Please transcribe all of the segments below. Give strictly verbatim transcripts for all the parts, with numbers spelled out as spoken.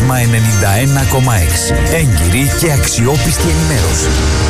Πλάσμα ενενήντα ένα κόμμα έξι. Έγκυρη και αξιόπιστη ενημέρωση.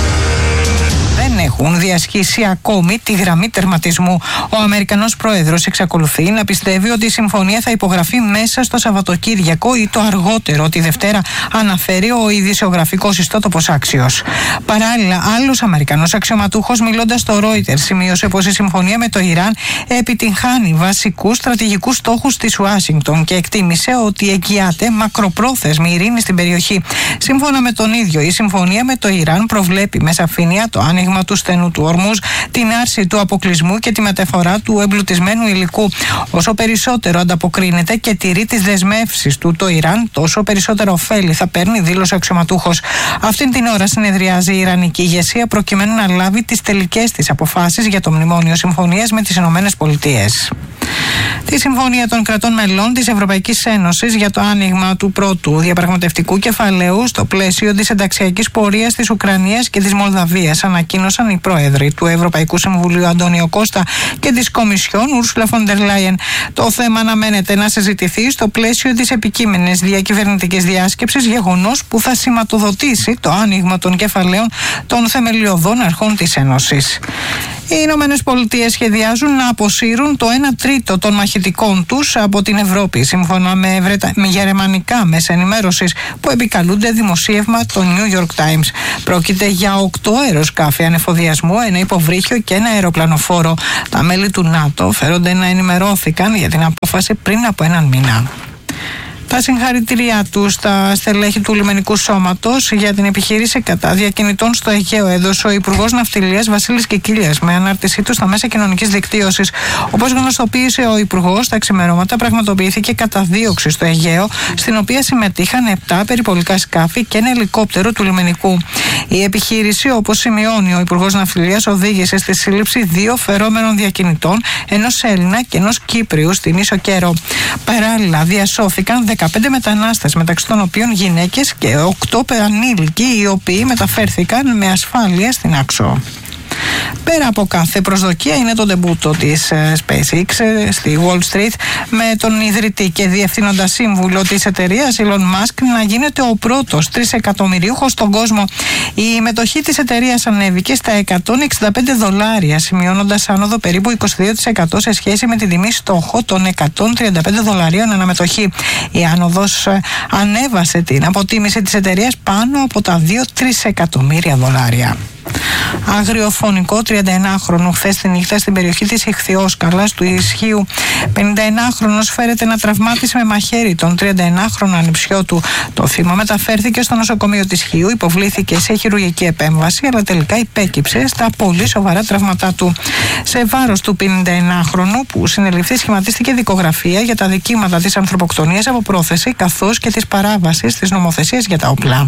Δεν έχουν διασχίσει ακόμη τη γραμμή τερματισμού. Ο Αμερικανός πρόεδρος εξακολουθεί να πιστεύει ότι η συμφωνία θα υπογραφεί μέσα στο Σαββατοκύριακο ή το αργότερο τη Δευτέρα, αναφέρει ο ειδησιογραφικός ιστότοπος Axios. Παράλληλα, άλλος Αμερικανός αξιωματούχος, μιλώντας στο Reuters, σημείωσε πως η συμφωνία με το Ιράν επιτυγχάνει βασικούς στρατηγικούς στόχους της Ουάσιγκτον και εκτίμησε ότι εγγυάται μακροπρόθεσμη ειρήνη στην περιοχή. Σύμφωνα με τον ίδιο, η συμφωνία με το Ιράν προβλέπει με σαφήνεια το άνοιγμα του στενού του Ορμούζ, την άρση του αποκλεισμού και τη μεταφορά του εμπλουτισμένου υλικού. Όσο περισσότερο ανταποκρίνεται και τηρεί τις δεσμεύσεις του το Ιράν, τόσο περισσότερο ωφέλη θα παίρνει, δήλωσε ο αξιωματούχος. Αυτήν την ώρα συνεδριάζει η Ιρανική ηγεσία προκειμένου να λάβει τις τελικές της αποφάσεις για το μνημόνιο συμφωνίας με τις Ηνωμένες Πολιτείες. Τη συμφωνία των κρατών μελών της Ευρωπαϊκής Ένωσης για το άνοιγμα του πρώτου διαπραγματευτικού κεφαλαίου στο πλαίσιο της ενταξιακής πορείας της Ουκρανίας και της Μολδαβίας, ανακοίνωσαν οι πρόεδροι του Ευρωπαϊκού Συμβουλίου Αντώνιο Κώστα και της Κομισιόν Ούρσουλα φον ντερ Λάιεν. Το θέμα αναμένεται να συζητηθεί στο πλαίσιο της επικείμενης διακυβερνητικής διάσκεψης, γεγονός που θα σηματοδοτήσει το άνοιγμα των κεφαλαίων των θεμελιωδών αρχών της Ένωσης. Οι Ηνωμένες Πολιτείες σχεδιάζουν να αποσύρουν το ένα τρίτο των μαχητικών τους από την Ευρώπη, σύμφωνα με, βρετα... με γερμανικά μέσα ενημέρωσης που επικαλούνται δημοσίευμα το New York Times. Πρόκειται για οκτώ αεροσκάφη ανεφοδιασμού, ένα υποβρύχιο και ένα αεροπλανοφόρο. Τα μέλη του ΝΑΤΟ φέρονται να ενημερώθηκαν για την απόφαση πριν από έναν μήνα. Τα συγχαρητήριά του στα στελέχη του λιμενικού σώματος για την επιχείρηση κατά διακινητών στο Αιγαίο έδωσε ο Υπουργός Ναυτιλίας Βασίλης Κικίλιας με ανάρτησή του στα μέσα κοινωνικής δικτύωσης. Όπως γνωστοποίησε ο Υπουργός, τα ξημερώματα πραγματοποιήθηκε καταδίωξη στο Αιγαίο, στην οποία συμμετείχαν επτά περιπολικά σκάφη και ένα ελικόπτερο του λιμενικού. Η επιχείρηση, όπως σημειώνει ο Υπουργός Ναυτιλίας, οδήγησε στη σύλληψη δύο φερόμενων διακινητών, ενός Έλληνα και ενός Κύπριου στην Ίσο Κέρο. Παράλληλα, διασώθηκαν δεκαπέντε μετανάστες, μεταξύ των οποίων γυναίκες και οκτώ ανήλικοι, οι οποίοι μεταφέρθηκαν με ασφάλεια στην Άξο. Πέρα από κάθε προσδοκία είναι το ντεμπούτο της SpaceX στη Wall Street, με τον ιδρυτή και διευθύνοντα σύμβουλο της εταιρείας Elon Musk να γίνεται ο πρώτος τρισεκατομμυρίουχος στον κόσμο. Η μετοχή της εταιρείας ανέβηκε στα εκατόν εξήντα πέντε δολάρια, σημειώνοντας άνοδο περίπου είκοσι δύο τοις εκατό σε σχέση με την τιμή στόχο των εκατόν τριάντα πέντε δολαρίων αναμετοχή. Η άνοδος ανέβασε την αποτίμηση της εταιρείας πάνω από τα δύο τρισεκατομμύρια δολάρια. Αγριοφωνικό τριανταενάχρονο χθες τη νύχτα στην περιοχή της Ιχθυόσκαλας του Ισχύου. πενηνταενάχρονος φέρεται να τραυμάτισε με μαχαίρι τον τριανταενάχρονο ανιψιό του. Το θύμα μεταφέρθηκε στο νοσοκομείο της Χίου, υποβλήθηκε σε χειρουργική επέμβαση, αλλά τελικά υπέκυψε στα πολύ σοβαρά τραύματά του. Σε βάρος του πενηνταενάχρονου που συνελήφθη σχηματίστηκε δικογραφία για τα δικήματα της ανθρωποκτονίας από πρόθεση, καθώς και της παράβασης της νομοθεσίας για τα όπλα.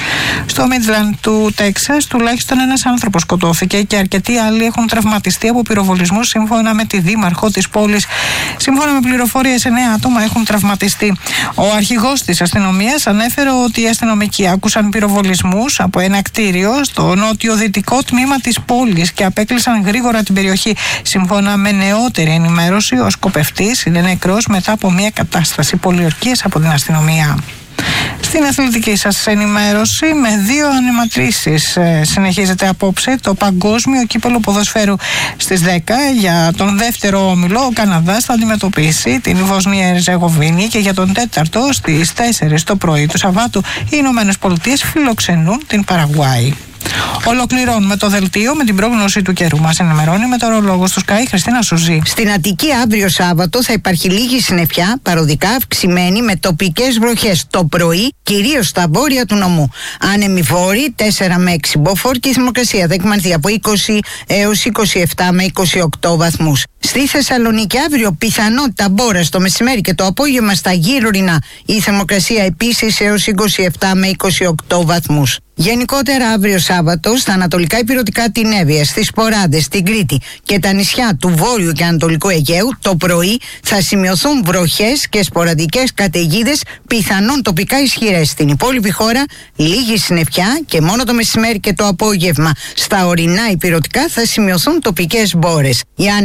Στο Μίτλαντ του Τέξας τουλάχιστον ένας άνθρωπος σκοτώθηκε και αρκετοί άλλοι έχουν τραυματιστεί από πυροβολισμούς, σύμφωνα με τη δήμαρχο της πόλης. Σύμφωνα με πληροφορίες, εννέα άτομα έχουν τραυματιστεί. Ο αρχηγός της αστυνομίας ανέφερε ότι οι αστυνομικοί άκουσαν πυροβολισμούς από ένα κτίριο στο νότιο-δυτικό τμήμα της πόλης και απέκλεισαν γρήγορα την περιοχή. Σύμφωνα με νεότερη ενημέρωση, ο σκοπευτής είναι νεκρός μετά από μια κατάσταση πολιορκίας από την αστυνομία. Στην αθλητική σας ενημέρωση, με δύο ανηματρήσεις ε, συνεχίζεται απόψε το παγκόσμιο κύπελλο ποδοσφαίρου. Στις δέκα για τον δεύτερο όμιλο ο Καναδάς θα αντιμετωπίσει την Βοσνία Ερζεγοβίνη και για τον τέταρτο στις τέσσερις το πρωί του Σαββάτου οι Ηνωμένες Πολιτείες φιλοξενούν την Παραγουάη. Ολοκληρώνουμε το δελτίο με την πρόγνωση του καιρού. Μας ενημερώνει μετεωρολόγος του Sky Χριστίνα Σουζή. Στην Αττική αύριο Σάββατο θα υπάρχει λίγη συννεφιά, παροδικά αυξημένη με τοπικές βροχές το πρωί, κυρίως στα βόρεια του νομού. Άνεμοι βόρειοι τέσσερα με έξι μποφόρ και η θερμοκρασία θα εκμανθεί από είκοσι έως είκοσι επτά με είκοσι οκτώ βαθμούς. Στη Θεσσαλονίκη αύριο πιθανότητα μπόρας το μεσημέρι και το απόγευμα στα γύρω-ρινά. Η θερμοκρασία επίσης έως είκοσι επτά με είκοσι οκτώ βαθμούς. Γενικότερα αύριο Σάββατο στα ανατολικά υπηρετικά την Εύβοια, στις Ποράδες, στην Κρήτη και τα νησιά του Βόρειου και Ανατολικού Αιγαίου το πρωί θα σημειωθούν βροχές και σποραδικές καταιγίδες, πιθανόν τοπικά ισχυρές. Στην υπόλοιπη χώρα λίγη συννεφιά και μόνο το μεσημέρι και το απόγευμα στα ορεινά υπηρετικά θα σημειωθούν τοπικές μπόρες. Οι άνεμοι θα πνέουν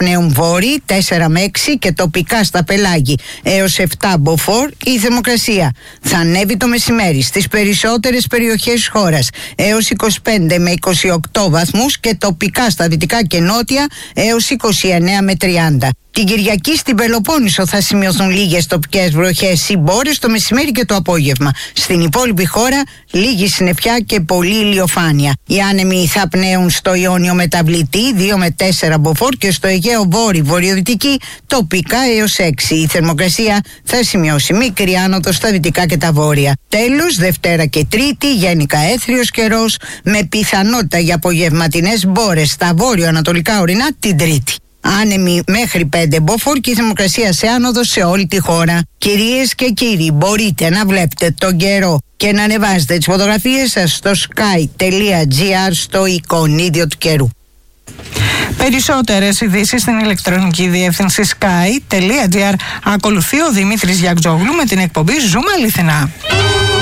πνέουν βόρειοι τέσσερα με έξι και τοπικά στα πελάγη έως επτά μποφόρ η θερμοκρασία. Θα ανέβει το μεσημέρι στις περισσότερες περιοχές της χώρας έως είκοσι πέντε με είκοσι οκτώ βαθμούς και τοπικά στα δυτικά και νότια έως είκοσι εννέα με τριάντα. Την Κυριακή στην Πελοπόννησο θα σημειωθούν λίγες τοπικές βροχές ή μπόρες το μεσημέρι και το απόγευμα. Στην υπόλοιπη χώρα λίγη συννεφιά και πολλή ηλιοφάνεια. Οι άνεμοι θα πνέουν στο Ιόνιο μεταβλητή δύο με τέσσερα μποφόρ και στο Αιγαίο βόρειο βορειοδυτική τοπικά έως έξι. Η θερμοκρασία θα σημειώσει μικρή άνοδο στα δυτικά και τα βόρεια. Τέλος, Δευτέρα και Τρίτη γενικά έθριος καιρός με πιθανότητα για απογευματινές μπόρες στα βόρειο-ανατολικά ορεινά την Τρίτη. Άνεμοι μέχρι πέντε μποφόρ και η θερμοκρασία σε άνοδο σε όλη τη χώρα. Κυρίες και κύριοι, μπορείτε να βλέπετε τον καιρό και να ανεβάζετε τις φωτογραφίες σας στο sky τελεία gr στο εικονίδιο του καιρού. Περισσότερες ειδήσεις στην ηλεκτρονική διεύθυνση sky τελεία gr. Ακολουθεί ο Δημήτρης Γιαγτζόγλου με την εκπομπή Ζούμε Αληθινά.